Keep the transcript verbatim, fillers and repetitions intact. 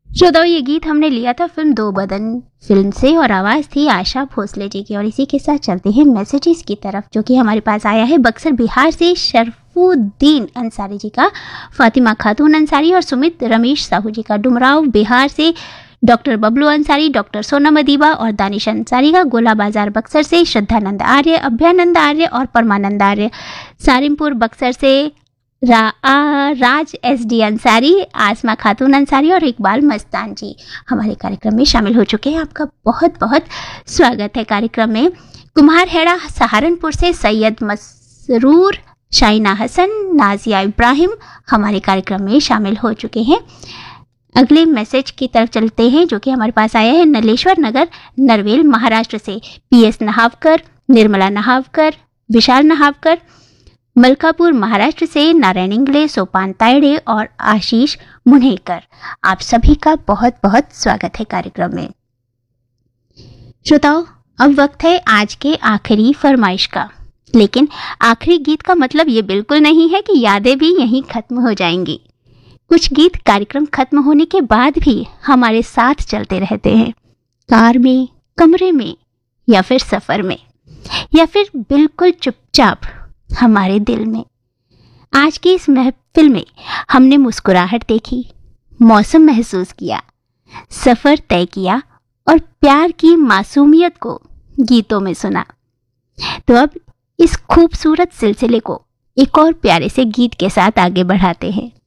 श्रोताओं, ये गीत हमने लिया था फिल्म दो बदन फिल्म से और आवाज़ थी आशा भोसले जी की। और इसी के साथ चलते हैं मैसेजेस की तरफ, जो कि हमारे पास आया है बक्सर बिहार से शरफुद्दीन अंसारी जी का, फातिमा खातून अंसारी और सुमित रमेश साहू जी का। डुमराव बिहार से डॉक्टर बबलू अंसारी, डॉक्टर सोनम अदीबा और दानिश अंसारी का। गोला बाजार बक्सर से श्रद्धानंद आर्य, अभ्यानंद आर्य और परमानंद आर्य। सारिमपुर बक्सर से रा, आ, राज एस डी अंसारी, आसमा खातून अंसारी और इकबाल मस्तान जी हमारे कार्यक्रम में शामिल हो चुके हैं। आपका बहुत बहुत स्वागत है कार्यक्रम में। कुम्हार हेड़ा सहारनपुर से सैयद मसरूर, शाइना हसन, नाजिया इब्राहिम हमारे कार्यक्रम में शामिल हो चुके हैं। अगले मैसेज की तरफ चलते हैं, जो कि हमारे पास आया है नलेश्वर नगर नरवेल महाराष्ट्र से। पी एस नहावकर, निर्मला नहावकर, विशाल नहावकर, मलकापुर महाराष्ट्र से नारायण इंगले, सोपान तायड़े और आशीष मुन्हेकर। आप सभी का बहुत बहुत स्वागत है कार्यक्रम में। श्रोताओं, अब वक्त है आज के आखिरी फरमाइश का। लेकिन आखिरी गीत का मतलब ये बिल्कुल नहीं है कि यादें भी यहीं खत्म हो जाएंगी। कुछ गीत कार्यक्रम खत्म होने के बाद भी हमारे साथ चलते रहते हैं, कार में, कमरे में या फिर सफर में, या फिर बिल्कुल चुपचाप हमारे दिल में। आज की इस महफिल में हमने मुस्कुराहट देखी, मौसम महसूस किया, सफर तय किया और प्यार की मासूमियत को गीतों में सुना। तो अब इस खूबसूरत सिलसिले को एक और प्यारे से गीत के साथ आगे बढ़ाते हैं।